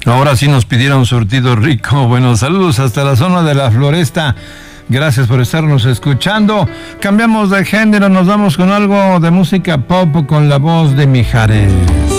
Ahora sí nos pidieron surtido rico. Bueno, saludos hasta la zona de la Floresta. Gracias por estarnos escuchando. Cambiamos de género, nos vamos con algo de música pop con la voz de Mijares.